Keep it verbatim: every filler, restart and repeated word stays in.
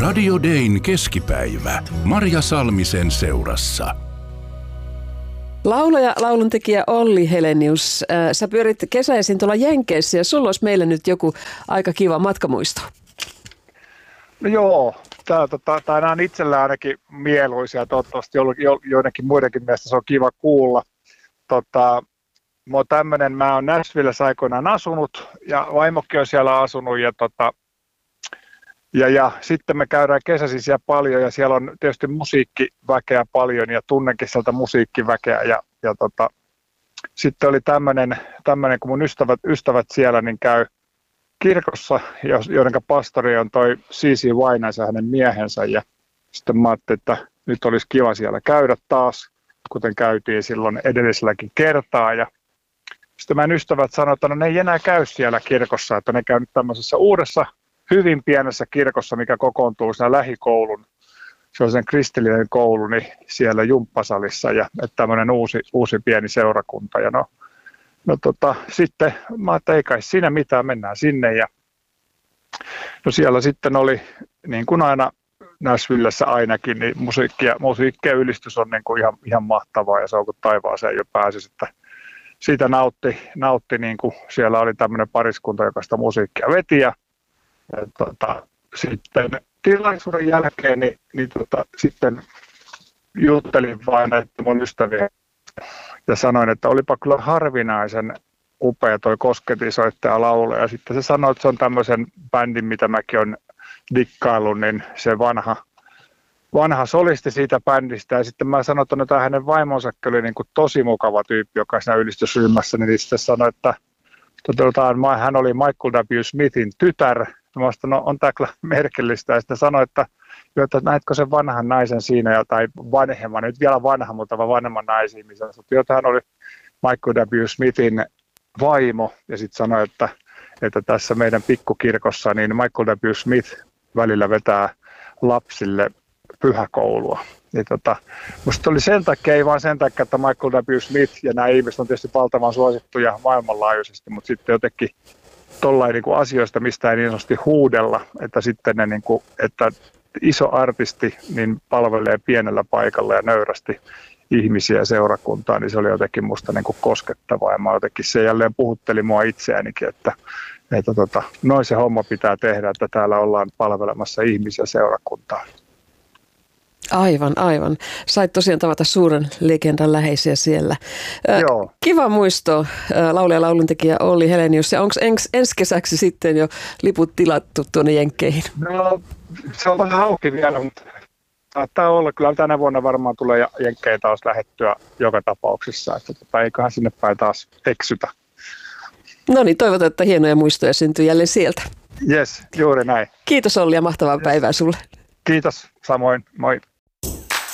Radio Dayn keskipäivä. Marja Salmisen seurassa. Laulaja, lauluntekijä Olli Helenius, äh, sä pyörit kesäisin tuolla Jenkeissä ja sulla olisi meille nyt joku aika kiva matkamuisto. No joo, tää, tota, tai nämä on itsellä ainakin mieluisia, toivottavasti jo, jo, joidenkin muidenkin mielestä se on kiva kuulla. Tota, mä oon tämmönen, mä oon Nashvillessä aikoinaan asunut ja vaimokki on siellä asunut ja, tota, ja, ja sitten me käydään kesäisin siellä paljon ja siellä on tietysti musiikkiväkeä paljon ja tunnenkin sieltä musiikkiväkeä ja, ja tota, sitten oli tämmönen, tämmönen, kun mun ystävät, ystävät siellä niin käy kirkossa, joiden pastori on toi C C Winans ja hänen miehensä ja sitten mä ajattelin, että nyt olisi kiva siellä käydä taas, kuten käytiin silloin edelliselläkin kertaa ja sitten meidän ystävät sanoivat, että no ne ei enää käy siellä kirkossa, että ne käy nyt tämmöisessä uudessa, hyvin pienessä kirkossa, mikä kokoontuu siinä lähikoulun, se on sen kristillinen koulu, niin siellä jumppasalissa ja että tämmöinen uusi, uusi pieni seurakunta ja no, no tota, sitten mä ajattelin, että ei kai siinä mitään, mennään sinne ja no siellä sitten oli niin kuin aina Nashvillessä ainakin, niin musiikki ja, musiikki ja ylistys on niin kuin ihan, ihan mahtavaa ja se on kuin taivaaseen jo pääsisi, että siitä nautti, nautti niin kuin siellä oli tämmöinen pariskunta, joka sitä musiikkia veti ja, ja tota, sitten tilaisuuden jälkeen niin, niin tota, sitten juttelin vain näitä mun ystäviä ja sanoin, että olipa kyllä harvinaisen upea toi kosketisoittaja laulaja ja sitten se sanoi, että se on tämmöisen bändin, mitä mäkin olen dikkaillut, niin se vanha, vanha solisti siitä bändistä. Ja sitten mä sanoin, että no, tämä hänen vaimonsa oli niin kuin tosi mukava tyyppi, joka siinä ylistysryhmässä, niin sitten sanoi, että toteutaan, hän oli Michael W. Smithin tytär. Mä sanoin, no on tämä kyllä merkillistä. Ja sitten sanoi, että, että näetkö sen vanhan naisen siinä, tai vanhemman, nyt vielä vanha, mutta vanhemman naisen, missä että hän oli Michael W. Smithin vaimo. Ja sitten sanoi, että että tässä meidän pikkukirkossa niin Michael W. Smith välillä vetää lapsille pyhäkoulua. Niin tota, musta oli sen takia, ei vaan sen takia, että Michael W. Smith ja nämä ihmiset on tietysti valtavan suosittuja maailmanlaajuisesti, mutta sitten jotenkin tollain niin kuin asioista, mistä ei niin sanotusti huudella, että sitten ne, niin kuin, että iso artisti niin palvelee pienellä paikalla ja nöyrästi ihmisiä ja seurakuntaa, niin se oli jotenkin musta niin kuin koskettavaa ja mä jotenkin se jälleen puhutteli mua itseäänikin, että, että tota, noin se homma pitää tehdä, että täällä ollaan palvelemassa ihmisiä seurakuntaa. Aivan, aivan. Sait tosiaan tavata suuren legendan läheisiä siellä. Joo. Kiva muisto, laulaja ja lauluntekijä Olli Helenius. Ja onko ens, ensi kesäksi sitten jo liput tilattu tuonne Jenkkeihin? No, se on vähän auki vielä, mutta saattaa olla. Kyllä tänä vuonna varmaan tulee Jenkkeihin taas lähettyä joka tapauksessa, että tota, eiköhän sinne päin taas eksytä. No niin, toivotaan, että hienoja muistoja syntyy jälleen sieltä. Jes, juuri näin. Kiitos Olli ja mahtavaa yes. päivää sulle. Kiitos, samoin, moi.